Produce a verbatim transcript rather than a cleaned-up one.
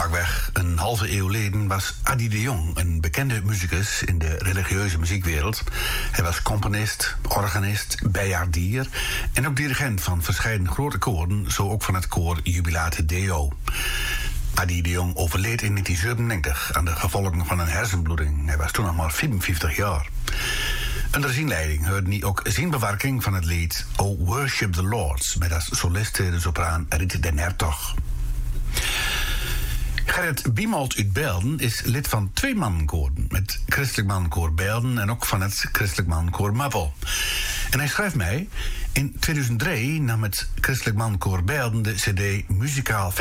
Pakweg een halve eeuw geleden was Adi de Jong een bekende muzikus in de religieuze muziekwereld. Hij was componist, organist, bijaardier en ook dirigent van verschillende grote koren, zo ook van het koor Jubilate Deo. Adi de Jong overleed in negentien zevenennegentig aan de gevolgen van een hersenbloeding. Hij was toen nog maar vierenvijftig jaar. Onder zijn leiding hoorde hij ook zijn bewerking van het lied O Worship the Lords met als soliste de sopraan Riet den Hertog. Gerrit Biemald uit Belden is lid van twee mannenkoren, met Christelijk Mannenkoor Belden en ook van het Christelijk Mannenkoor Mappel. En hij schrijft mij: in tweeduizend drie nam het Christelijk Mannenkoor Belden de cd Muzikaal